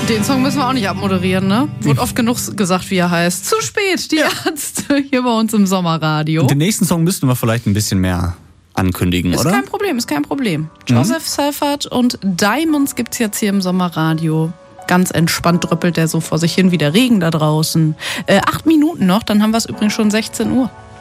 Den Song müssen wir auch nicht abmoderieren, ne? Wurde oft genug gesagt, wie er heißt. Zu spät, die Ärzte hier bei uns im Sommerradio. Den nächsten Song müssten wir vielleicht ein bisschen mehr ankündigen, oder? Ist kein Problem. Joseph Salford und Diamonds gibt's jetzt hier im Sommerradio. Ganz entspannt dröppelt der so vor sich hin wie der Regen da draußen. 8 Minuten noch, dann haben wir es übrigens schon 16 Uhr.